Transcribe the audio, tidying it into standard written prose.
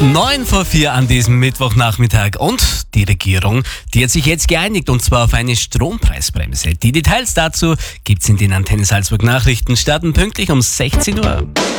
9 vor 4 an diesem Mittwochnachmittag und die Regierung, die hat sich jetzt geeinigt und zwar auf eine Strompreisbremse. Die Details dazu gibt's in den Antenne Salzburg Nachrichten, starten pünktlich um 16 Uhr.